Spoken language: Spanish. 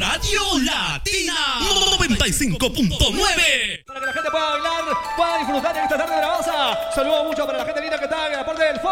Radio Latina 95.9. Para que la gente pueda bailar, pueda disfrutar en esta tarde de la baza. Saludos mucho para la gente linda que está en la parte del fondo.